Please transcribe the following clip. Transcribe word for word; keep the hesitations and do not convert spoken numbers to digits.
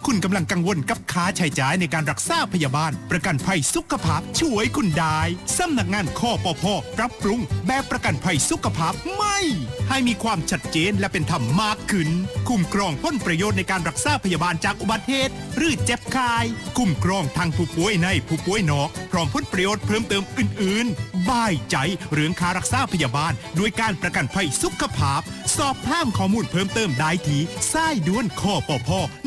คุณกำลังกังวลกับค่าใช้จ่ายในการรักษาพยาบาลประกันภัยสุขภาพช่วยคุณได้สำนักงานคปภ.ปรับปรุงแบบประกันภัยสุขภาพใหม่ให้มีความชัดเจนและเป็นธรรมมากขึ้นคุ้มครองผลประโยชน์ในการรักษาพยาบาลจากอุบัติเหตุหรือเจ็บคายคุ้มครองทั้งผู้ป่วยในผู้ป่วยนอกพร้อมผลประโยชน์เพิ่มเติมอื่นๆบ่ายใจเรื่องค่ารักษาพยาบาลด้วยการประกันภัยสุขภาพสอบถามข้อมูลเพิ่มเติมได้ที่สายด่วนคปภ